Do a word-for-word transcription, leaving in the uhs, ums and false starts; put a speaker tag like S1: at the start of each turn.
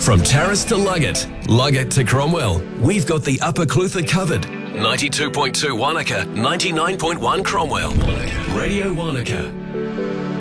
S1: From Terrace to Luggett, Luggett to Cromwell, we've got the Upper Clutha covered. ninety-two point two Wanaka, ninety-nine point one Cromwell. Radio Wanaka.